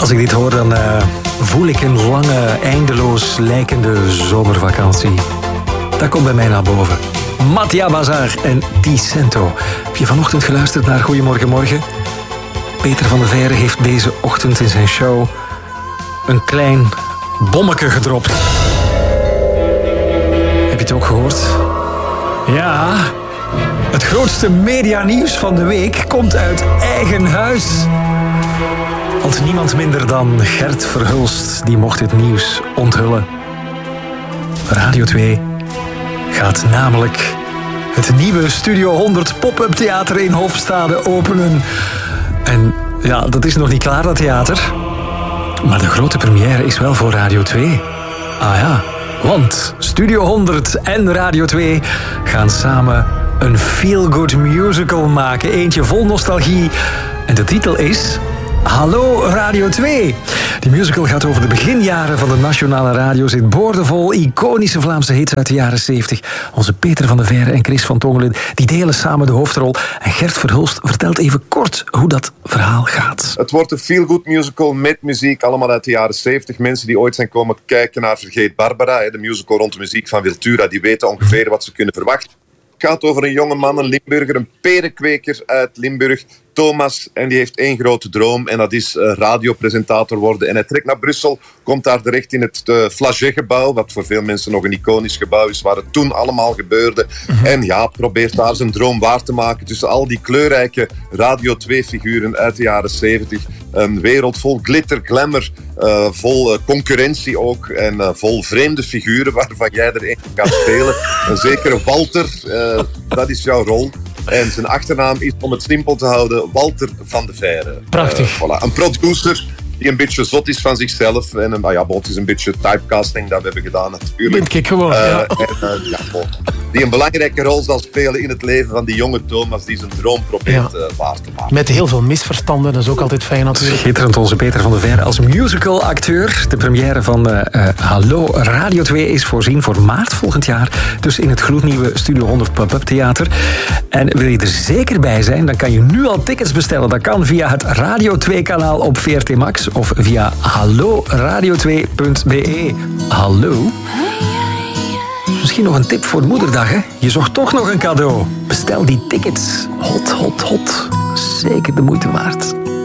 Als ik dit hoor, dan voel ik een lange, eindeloos lijkende zomervakantie. Dat komt bij mij naar boven. Mattia Bazar en Ticento. Heb je vanochtend geluisterd naar Goedemorgen Morgen? Peter van der Veire heeft deze ochtend in zijn show een klein bommetje gedropt. Heb je het ook gehoord? Ja, het grootste medianieuws van de week komt uit eigen huis. Want niemand minder dan Gert Verhulst die mocht het nieuws onthullen. Radio 2 gaat namelijk het nieuwe Studio 100 pop-up theater in Hofstade openen. En ja, dat is nog niet klaar, dat theater. Maar de grote première is wel voor Radio 2. Ah ja, want Studio 100 en Radio 2 gaan samen een feel-good musical maken. Eentje vol nostalgie. En de titel is Hallo Radio 2. Die musical gaat over de beginjaren van de nationale radio. Zit boordevol iconische Vlaamse hits uit de jaren 70. Onze Peter van der Veire en Chris van Tongelen die delen samen de hoofdrol. En Gert Verhulst vertelt even kort hoe dat verhaal gaat. Het wordt een feel-good musical met muziek, allemaal uit de jaren 70. Mensen die ooit zijn komen kijken naar Vergeet Barbara, de musical rond de muziek van Wiltura, die weten ongeveer wat ze kunnen verwachten. Het gaat over een jonge man, een Limburger, een perenkweker uit Limburg, Thomas, en die heeft één grote droom en dat is radiopresentator worden. En hij trekt naar Brussel, komt daar terecht in het Flagey-gebouw, wat voor veel mensen nog een iconisch gebouw is, waar het toen allemaal gebeurde. En ja, probeert daar zijn droom waar te maken tussen al die kleurrijke Radio 2-figuren uit de jaren 70. Een wereld vol glitter, glamour, vol concurrentie ook en vol vreemde figuren waarvan jij er één gaat spelen. Een zekere Walter, dat is jouw rol. En zijn achternaam is, om het simpel te houden, Walter van der Veire. Prachtig. Voilà. Een producer die een beetje zot is van zichzelf. En het is een beetje typecasting dat we hebben gedaan natuurlijk. Kijk gewoon, ja. Die een belangrijke rol zal spelen in het leven van die jonge Thomas die zijn droom probeert waar te maken. Met heel veel misverstanden, dat is ook altijd fijn natuurlijk. Schitterend, onze Peter van der Veire als musicalacteur. De première van Hallo Radio 2 is voorzien voor maart volgend jaar. Dus in het gloednieuwe Studio 100 Pop-up Theater. En wil je er zeker bij zijn, dan kan je nu al tickets bestellen. Dat kan via het Radio 2 kanaal op VRT Max of via halloradio2.be. Hallo? Misschien nog een tip voor Moederdag, hè? Je zocht toch nog een cadeau. Bestel die tickets. Hot, hot, hot. Zeker de moeite waard.